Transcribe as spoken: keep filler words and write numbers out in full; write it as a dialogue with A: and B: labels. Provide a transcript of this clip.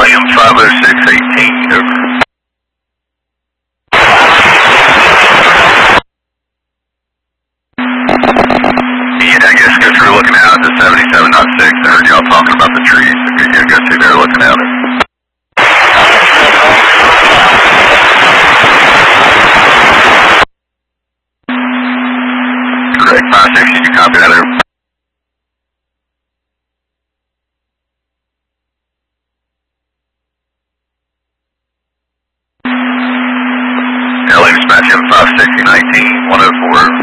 A: volume five oh six eighteen, over. Yeah, I guess go through looking out to seventy-seven point six. I heard y'all talking about the trees. Yeah, go through there looking out. Correct, five sixty, you copy that over. L A dispatch, five sixty nineteen, one oh four.